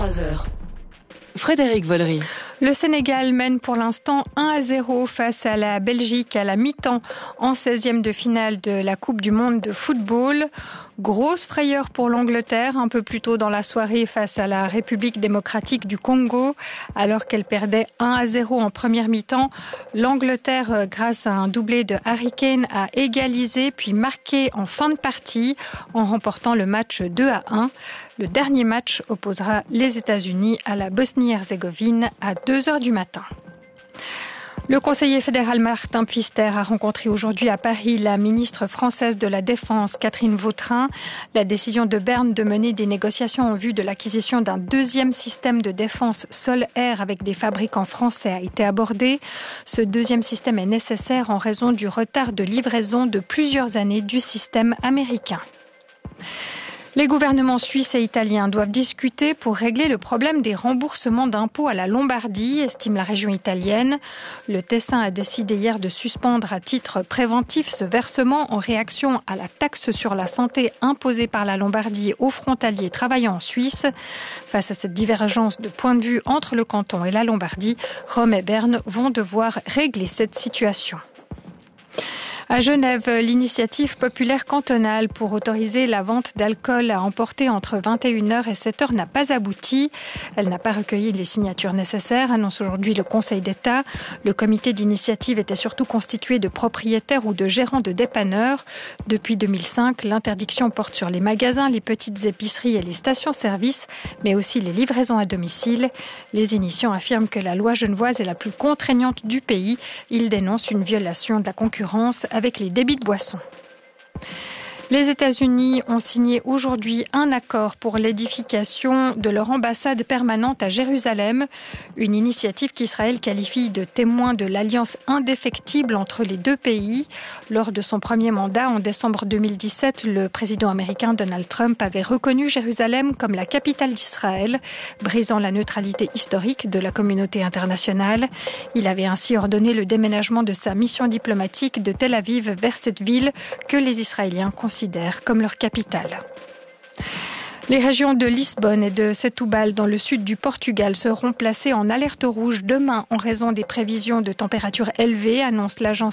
23h. Frédéric Vollery. Le Sénégal mène pour l'instant 1-0 face à la Belgique à la mi-temps en 16e de finale de la Coupe du Monde de football. Grosse frayeur pour l'Angleterre un peu plus tôt dans la soirée face à la République démocratique du Congo. Alors qu'elle perdait 1-0 en première mi-temps, l'Angleterre, grâce à un doublé de Harry Kane, a égalisé puis marqué en fin de partie en remportant le match 2-1. Le dernier match opposera les États-Unis à la Bosnie-Herzégovine à 2h du matin. Le conseiller fédéral Martin Pfister a rencontré aujourd'hui à Paris la ministre française de la Défense, Catherine Vautrin. La décision de Berne de mener des négociations en vue de l'acquisition d'un deuxième système de défense sol-air avec des fabricants français a été abordée. Ce deuxième système est nécessaire en raison du retard de livraison de plusieurs années du système américain. Les gouvernements suisses et italiens doivent discuter pour régler le problème des remboursements d'impôts à la Lombardie, estime la région italienne. Le Tessin a décidé hier de suspendre à titre préventif ce versement en réaction à la taxe sur la santé imposée par la Lombardie aux frontaliers travaillant en Suisse. Face à cette divergence de point de vue entre le canton et la Lombardie, Rome et Berne vont devoir régler cette situation. À Genève, l'initiative populaire cantonale pour autoriser la vente d'alcool à emporter entre 21h et 7h n'a pas abouti. Elle n'a pas recueilli les signatures nécessaires, annonce aujourd'hui le Conseil d'État. Le comité d'initiative était surtout constitué de propriétaires ou de gérants de dépanneurs. Depuis 2005, l'interdiction porte sur les magasins, les petites épiceries et les stations-service, mais aussi les livraisons à domicile. Les initiants affirment que la loi genevoise est la plus contraignante du pays. Ils dénoncent une violation de la concurrence avec les débits de boissons. Les États-Unis ont signé aujourd'hui un accord pour l'édification de leur ambassade permanente à Jérusalem, une initiative qu'Israël qualifie de témoin de l'alliance indéfectible entre les deux pays. Lors de son premier mandat en décembre 2017, le président américain Donald Trump avait reconnu Jérusalem comme la capitale d'Israël, brisant la neutralité historique de la communauté internationale. Il avait ainsi ordonné le déménagement de sa mission diplomatique de Tel Aviv vers cette ville que les Israéliens considèrent comme leur capitale. Les régions de Lisbonne et de Setúbal dans le sud du Portugal seront placées en alerte rouge demain en raison des prévisions de températures élevées, annonce l'agence